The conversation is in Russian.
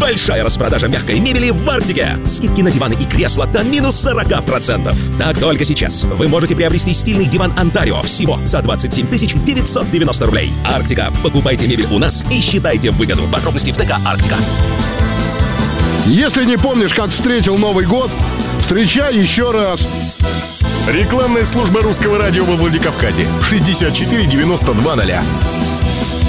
Большая распродажа мягкой мебели в Арктике. Скидки на диваны и кресла до минус 40%. Так только сейчас вы можете приобрести стильный диван Онтарио всего за 27 990 рублей. Арктика. Покупайте мебель у нас и считайте выгоду. Подробности в ТК Арктика. Если не помнишь, как встретил Новый год, встречай еще раз. Рекламная служба русского радио во Владикавказе. 64 92 0.